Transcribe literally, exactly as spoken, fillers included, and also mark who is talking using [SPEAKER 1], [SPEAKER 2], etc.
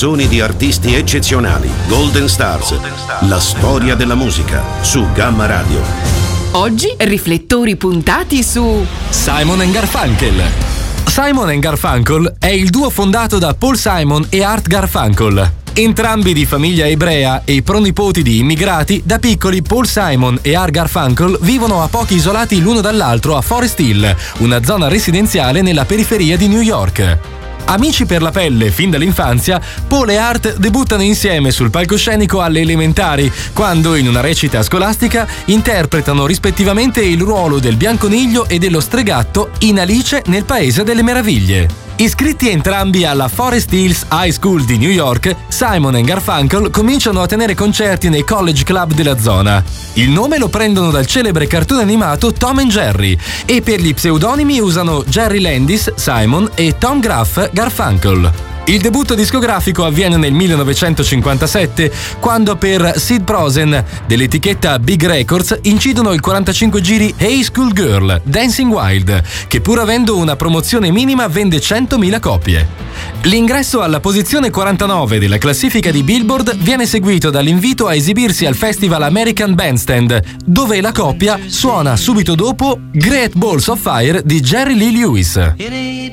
[SPEAKER 1] canzoni di artisti eccezionali. Golden Stars, Golden Stars. La storia della musica su Gamma Radio.
[SPEAKER 2] Oggi riflettori puntati su
[SPEAKER 3] Simon and Garfunkel. Simon and Garfunkel è il duo fondato da Paul Simon e Art Garfunkel. Entrambi di famiglia ebrea e pronipoti di immigrati, da piccoli Paul Simon e Art Garfunkel vivono a pochi isolati l'uno dall'altro a Forest Hill, una zona residenziale nella periferia di New York. Amici per la pelle fin dall'infanzia, Paul e Art debuttano insieme sul palcoscenico alle elementari, quando in una recita scolastica interpretano rispettivamente il ruolo del bianconiglio e dello stregatto in Alice nel Paese delle Meraviglie. Iscritti entrambi alla Forest Hills High School di New York, Simon and Garfunkel cominciano a tenere concerti nei college club della zona. Il nome lo prendono dal celebre cartone animato Tom and Jerry e per gli pseudonimi usano Jerry Landis, Simon e Tom Gruff Garfunkel. Il debutto discografico avviene nel millenovecentocinquantasette, quando per Sid Prosen dell'etichetta Big Records incidono il quarantacinque giri Hey School Girl, Dancing Wild, che pur avendo una promozione minima vende centomila copie. L'ingresso alla posizione quarantanove della classifica di Billboard viene seguito dall'invito a esibirsi al Festival American Bandstand, dove la coppia suona subito dopo Great Balls of Fire di Jerry Lee Lewis.